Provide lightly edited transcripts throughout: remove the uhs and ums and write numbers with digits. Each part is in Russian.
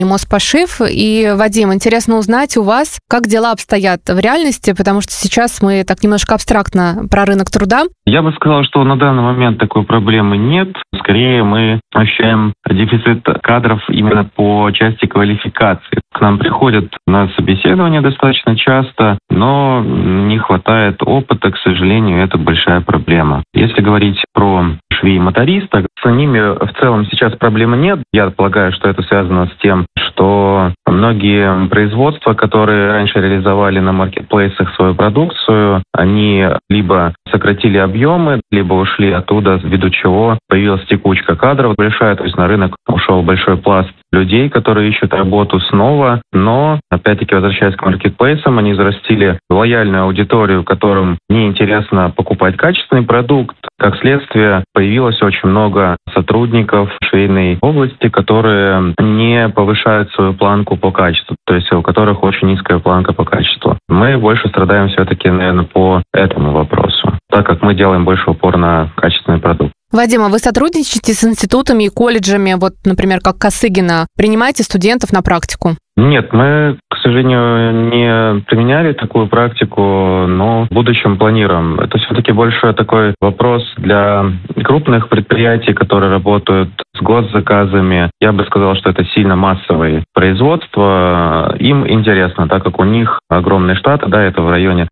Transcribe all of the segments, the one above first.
Моспошив. И, Вадим, интересно узнать у вас, как дела обстоят в реальности, потому что сейчас мы так немножко абстрактно про рынок труда. Я бы сказал, что на данный момент такой проблемы нет. Скорее, мы ощущаем дефицит кадров именно по части квалификации. К нам приходят на собеседование достаточно часто, но не хватает опыта, к сожалению, это большая проблема. Если говорить про швей-моториста, с ними в целом сейчас проблемы нет. Я полагаю, что это связано с тем, что многие производства, которые раньше реализовали на маркетплейсах свою продукцию, они либо сократили объемы, либо ушли оттуда, ввиду чего появилась текучка кадров большая, то есть на рынок ушел большой пласт людей, которые ищут работу снова, но, опять-таки, возвращаясь к маркетплейсам, они зарастили лояльную аудиторию, которым неинтересно покупать качественный продукт. Как следствие, появилось очень много сотрудников швейной области, которые не повышают свою планку по качеству, то есть у которых очень низкая планка по качеству. Мы больше страдаем все-таки, наверное, по этому вопросу, так как мы делаем больше упор на качественный продукт. Вадим, а вы сотрудничаете с институтами и колледжами, вот, например, как Косыгина, принимаете студентов на практику? Нет, мы, к сожалению, не применяли такую практику, но в будущем планируем. Это все-таки больше такой вопрос для крупных предприятий, которые работают с госзаказами. Я бы сказал, что это сильно массовое производство. Им интересно, так как у них огромный штат, да, это в районе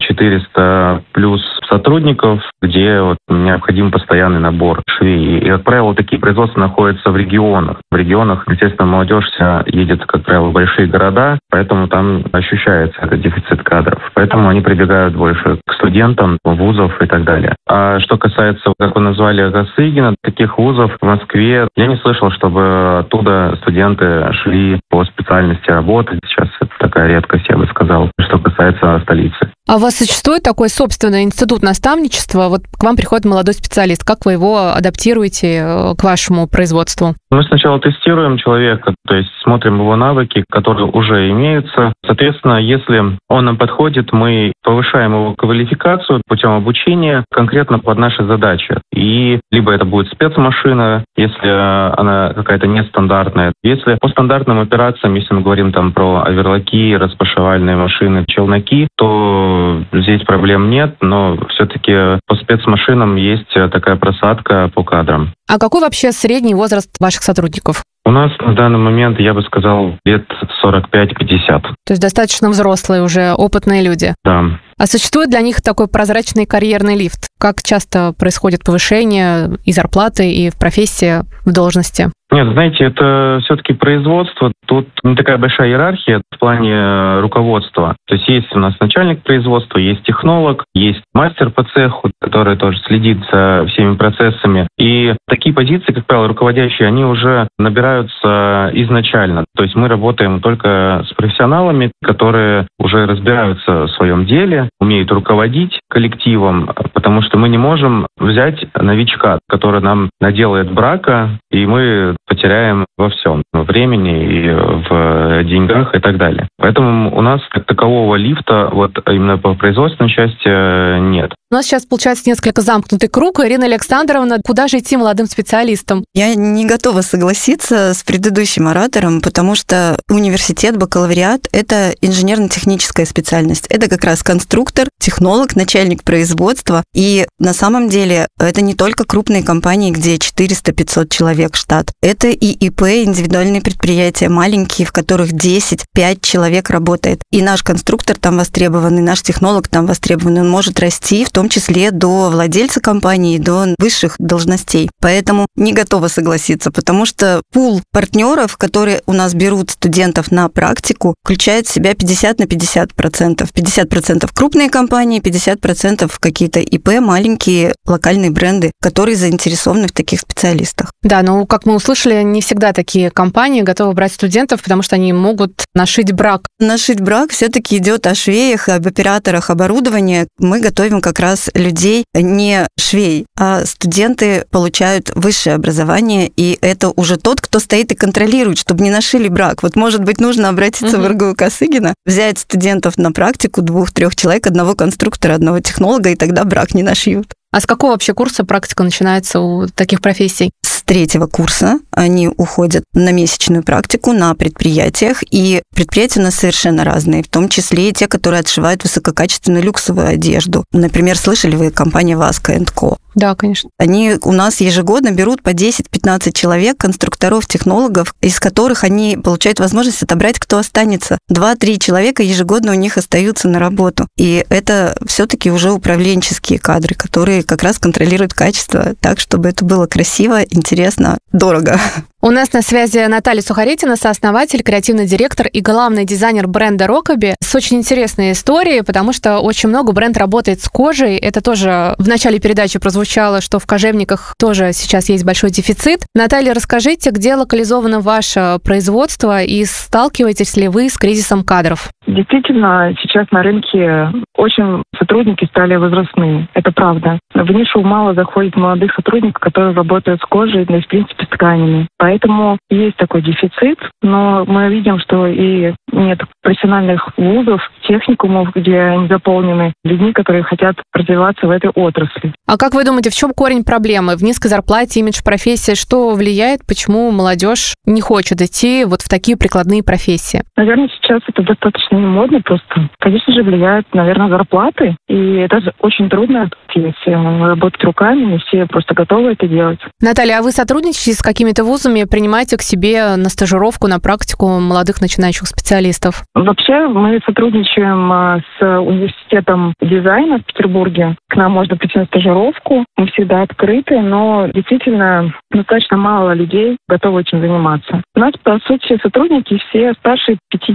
400 плюс сотрудников, где вот необходим постоянный набор швей. И, как правило, такие производства находятся в регионах. В регионах, естественно, молодежь вся едет, как правило, в большие города, поэтому там ощущается этот дефицит кадров. Поэтому они прибегают больше к студентам, вузов и так далее. А что касается, как вы назвали, Косыгина, таких вузов в Москве, я не слышал, чтобы оттуда студенты шли по специальности работать. Сейчас это такая редкость, я бы сказал, что касается столицы. А у вас существует такой собственный институт наставничества? Вот к вам приходит молодой специалист. Как вы его адаптируете к вашему производству? Мы сначала тестируем человека, то есть смотрим его навыки, которые уже имеются. Соответственно, если он нам подходит, мы повышаем его квалификацию путем обучения конкретно под наши задачи. И либо это будет спецмашина, если она какая-то нестандартная. Если по стандартным операциям, если мы говорим там про оверлоки, распашивальные машины, челноки, то здесь проблем нет, но все-таки по спецмашинам есть такая просадка по кадрам. А какой вообще средний возраст ваших сотрудников? У нас на данный момент, я бы сказал, лет 45-50. То есть достаточно взрослые уже, опытные люди. Да. А существует для них такой прозрачный карьерный лифт? Как часто происходит повышение и зарплаты, и в профессии, в должности? Нет, знаете, это все-таки производство. Тут не такая большая иерархия в плане руководства. То есть у нас начальник производства, есть технолог, есть мастер по цеху, который тоже следит за всеми процессами. И такие позиции, как правило, руководящие, они уже набираются изначально. То есть мы работаем только с профессионалами, которые уже разбираются в своем деле, умеют руководить коллективом, потому что мы не можем взять новичка, который нам наделает брака, и мы потеряем во всем, во времени и в деньгах и так далее. Поэтому у нас как такового лифта вот именно по производственной части нет. У нас сейчас получается несколько замкнутый круг. Ирина Александровна, куда же идти молодым специалистам? Я не готова согласиться с предыдущим оратором, потому что университет, бакалавриат — это инженерно-техническая специальность. Это как раз конструктор, технолог, начальник производства. И на самом деле это не только крупные компании, где 400-500 человек штат. Это и ИП, индивидуальные предприятия, маленькие, в которых 10-5 человек работает. И наш конструктор там востребованный, наш технолог там востребованный. Он может расти, в том числе до владельца компании, до высших должностей. Поэтому не готова согласиться, потому что пул партнеров, которые у нас берут студентов на практику, включает в себя 50 на 50%. 50% крупные компании, 50% какие-то ИП, маленькие локальные бренды, которые заинтересованы в таких специалистах. Да, но, как мы услышали, не всегда такие компании готовы брать студентов, потому что они могут нашить брак. Нашить брак все-таки идет о швеях, об операторах оборудования. Мы готовим как раз людей не швей, а студенты получают высшее образование, и это уже тот, кто стоит и контролирует, чтобы не нашили брак. Вот, может быть, нужно обратиться в РГУ Косыгина, взять студентов на практику, 2-3 человек, одного конструктора, одного технолога, и тогда брак не нашьют. А с какого вообще курса практика начинается у таких профессий? С 3-го курса они уходят на месячную практику на предприятиях, и предприятия у нас совершенно разные, в том числе и те, которые отшивают высококачественную люксовую одежду. Например, слышали вы компания Vasco & Co? Да, конечно. Они у нас ежегодно берут по 10-15 человек, конструкторов, технологов, из которых они получают возможность отобрать, кто останется. 2-3 человека ежегодно у них остаются на работу. И это все-таки уже управленческие кадры, которые как раз контролируют качество так, чтобы это было красиво, интересно, дорого. У нас на связи Наталья Сухаритина, сооснователь, креативный директор и главный дизайнер бренда Rokeby, с очень интересной историей, потому что очень много бренд работает с кожей. Это тоже в начале передачи прозвучало, что в кожевниках тоже сейчас есть большой дефицит. Наталья, расскажите, где локализовано ваше производство и сталкиваетесь ли вы с кризисом кадров? Действительно, сейчас на рынке очень сотрудники стали возрастные. Это правда. В нишу мало заходит молодых сотрудников, которые работают с кожей, да и, в принципе, с тканями. Поэтому есть такой дефицит, но мы видим, что и нет профессиональных вузов, техникумов, где они заполнены людьми, которые хотят развиваться в этой отрасли. А как вы думаете, в чем корень проблемы? В низкой зарплате, имидж профессии? Что влияет, почему молодежь не хочет идти вот в такие прикладные профессии? Наверное, сейчас это достаточно не модно просто. Конечно же, влияют, наверное, зарплаты. И это же очень трудно, если работать руками, не все просто готовы это делать. Наталья, а вы сотрудничаете с какими-то вузами, принимаете к себе на стажировку, на практику молодых начинающих специалистов? Вообще, мы сотрудничаем с университетом дизайна в Петербурге. К нам можно прийти на стажировку. Мы всегда открыты, но действительно достаточно мало людей готовы этим заниматься. У нас, по сути, сотрудники все старше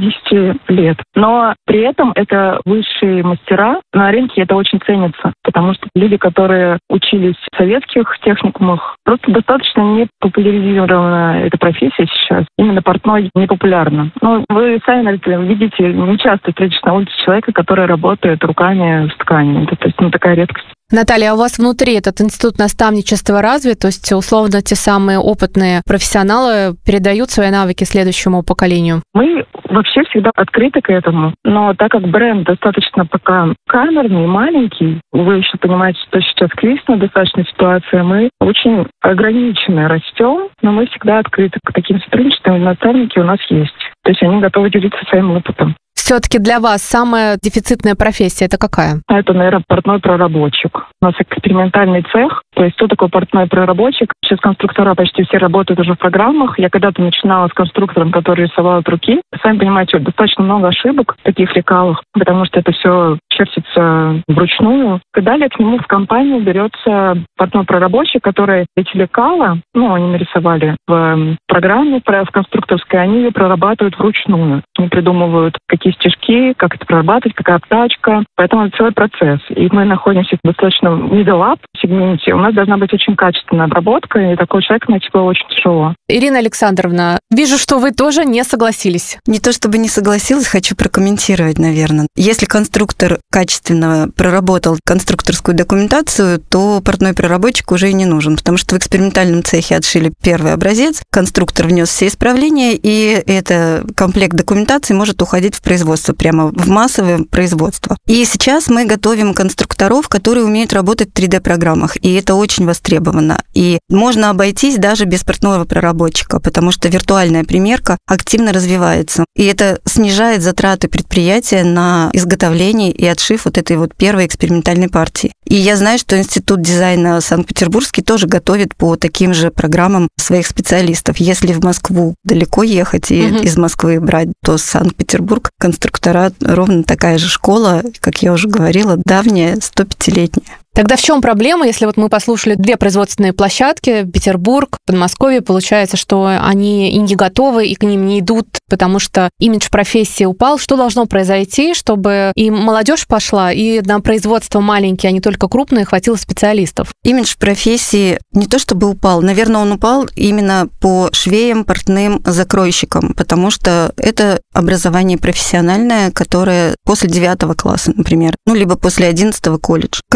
50 лет. Но при этом это высшие мастера. На рынке это очень ценится, потому что люди, которые учились в советских техникумах, просто достаточно не популяризирована эта профессия сейчас. Именно портной не популярна. Но вы сами видите, не часто встретишь на улице человека, который работает руками с тканями. То есть такая редкость. Наталья, а у вас внутри этот институт наставничества развит? То есть, условно, те самые опытные профессионалы передают свои навыки следующему поколению? Мы вообще всегда открыты к этому. Но так как бренд достаточно пока камерный, маленький, вы еще понимаете, что сейчас кризисная достаточно ситуация, мы очень ограниченно растем, но мы всегда открыты к таким сотрудничествам, и наставники у нас есть. То есть они готовы делиться своим опытом. Все-таки для вас самая дефицитная профессия – это какая? Это, наверное, портной проработчик. У нас экспериментальный цех. То есть кто такой портной проработчик? Сейчас конструктора почти все работают уже в программах. Я когда-то начинала с конструктором, который рисовал от руки. Сами понимаете, достаточно много ошибок в таких лекалах, потому что это все чертится вручную. И далее к нему в компанию берется портной проработчик, который эти лекала, они нарисовали в программе, в конструкторской, они ее прорабатывают вручную. Они придумывают, какие стежки, как это прорабатывать, какая обтачка. Поэтому это целый процесс. И мы находимся в достаточно middle-up сегменте. У нас должна быть очень качественная обработка, и такого человека найти было очень тяжело. Ирина Александровна, вижу, что вы тоже не согласились. Не то чтобы не согласилась, хочу прокомментировать, наверное. Если конструктор качественно проработал конструкторскую документацию, то портной проработчик уже и не нужен, потому что в экспериментальном цехе отшили первый образец, конструктор внес все исправления, и этот комплект документации может уходить в производство, прямо в массовое производство. И сейчас мы готовим конструкторов, которые умеют работать в 3D-программах, и это очень востребовано. И можно обойтись даже без портного проработчика, потому что виртуальная примерка активно развивается. И это снижает затраты предприятия на изготовление и отшив вот этой вот первой экспериментальной партии. И я знаю, что Институт дизайна Санкт-Петербургский тоже готовит по таким же программам своих специалистов. Если в Москву далеко ехать и из Москвы брать, то Санкт-Петербург, конструктора, ровно такая же школа, как я уже говорила, давняя, 105-летняя. Тогда в чем проблема, если вот мы послушали две производственные площадки, Петербург, Подмосковье, получается, что они и не готовы, и к ним не идут, потому что имидж профессии упал. Что должно произойти, чтобы и молодежь пошла, и на производство маленькие, а не только крупные, хватило специалистов? Имидж профессии не то чтобы упал, наверное, он упал именно по швеям, портным, закройщикам, потому что это образование профессиональное, которое после 9 класса, например, либо после 11 колледж. Конструктора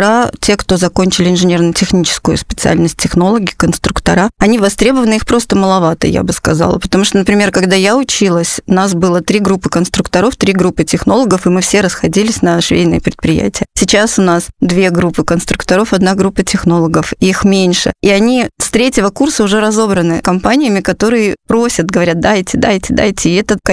конструктора, те, кто закончили инженерно-техническую специальность, технологи, конструктора, они востребованы, их просто маловато, я бы сказала. Потому что, например, когда я училась, у нас было 3 группы конструкторов, 3 группы технологов, и мы все расходились на швейные предприятия. Сейчас у нас 2 группы конструкторов, 1 группа технологов, их меньше. И они с 3-го курса уже разобраны компаниями, которые просят, говорят, дайте. И это,